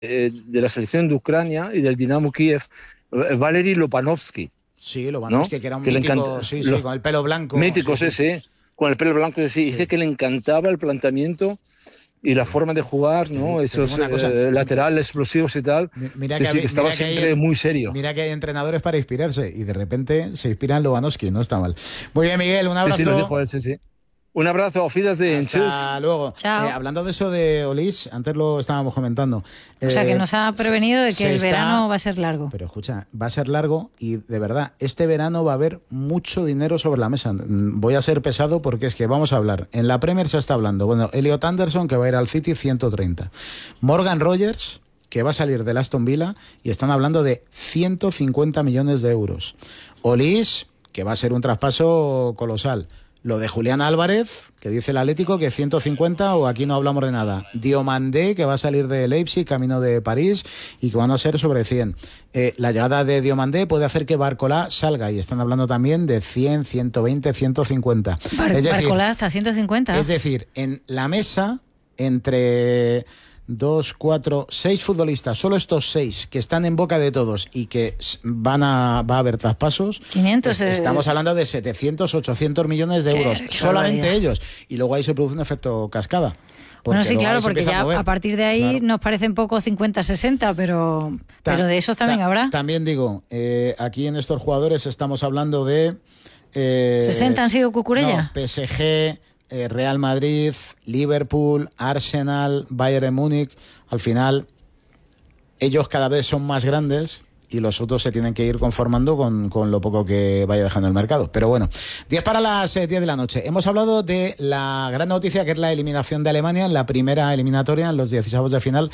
de la selección de Ucrania y del Dinamo Kiev, Valery Lobanovsky. Sí, Lobanovsky, ¿no? que era un Que le mítico, encanta, sí, los con el pelo blanco. míticos Sí. ese, con el pelo blanco, sí. Dice que le encantaba el planteamiento y la forma de jugar, Pues ¿no? te digo Esos una cosa. laterales explosivos y tal. Mira Sí, que, sí, que estaba mira que siempre muy serio. mira que hay entrenadores para inspirarse y de repente se inspira en Lobanovski, no está mal. Muy bien, Miguel, un Sí, sí, lo abrazo. dijo él, sí, sí. Un abrazo, auf Wiedersehen, tschüss. Hasta luego. Chao. Hablando de eso de Olís, antes lo estábamos comentando. O sea, que nos ha prevenido de que el verano va a ser largo. Pero escucha, va a ser largo y de verdad, este verano va a haber mucho dinero sobre la mesa. Voy a ser pesado porque es que vamos a hablar. En la Premier se está hablando. Bueno, Elliot Anderson, que va a ir al City, 130. Morgan Rogers, que va a salir del Aston Villa, y están hablando de 150 millones de euros. Olís, que va a ser un traspaso colosal. Lo de Julián Álvarez, que dice el Atlético que 150 o aquí no hablamos de nada. Diomandé, que va a salir de Leipzig, camino de París, y que van a ser sobre 100. La llegada de Diomandé puede hacer que Barcolá salga, y están hablando también de 100, 120, 150. Barcolá hasta 150. Es decir, en la mesa, entre 2, 4, 6 futbolistas, solo estos 6 que están en boca de todos y que va a haber traspasos, 500, estamos hablando de 700, 800 millones de euros, solamente barbaridad. ellos, y luego ahí se produce un efecto cascada. Bueno, sí, claro, ahí se porque empieza ya mover. a partir de ahí nos parecen poco 50, 60, pero de esos también habrá. También digo, aquí en estos jugadores estamos hablando de... 60 han sido Cucurella. No, PSG... Real Madrid, Liverpool, Arsenal, Bayern de Múnich. Al final, ellos cada vez son más grandes y los otros se tienen que ir conformando con lo poco que vaya dejando el mercado. Pero bueno, 10 para las 10 de la noche. Hemos hablado de la gran noticia, que es la eliminación de Alemania en la primera eliminatoria, en los 16avos de final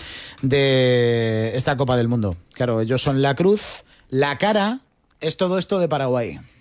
de esta Copa del Mundo. Claro, ellos son la cruz, la cara es todo esto de Paraguay.